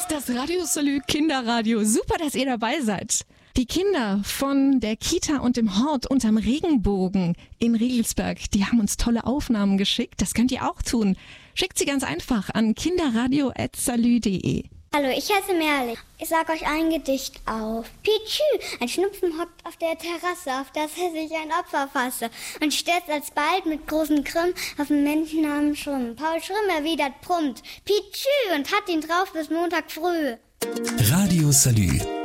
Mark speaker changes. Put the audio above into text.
Speaker 1: ist das Radio Salü Kinderradio. Super, dass ihr dabei seid. Die Kinder von der Kita und dem Hort unterm Regenbogen in Riegelsberg, die haben uns tolle Aufnahmen geschickt. Das könnt ihr auch tun. Schickt sie ganz einfach an kinderradio@salü.de.
Speaker 2: Hallo, ich heiße Merle. Ich sag euch ein Gedicht auf. Pietschü, ein Schnupfen hockt auf der Terrasse, auf das er sich ein Opfer fasse und stürzt alsbald mit großem Grimm auf den Menschen namens Schrimm. Paul Schrimm erwidert prompt, Pietschü, und hat ihn drauf bis Montag früh.
Speaker 3: Radio Salü.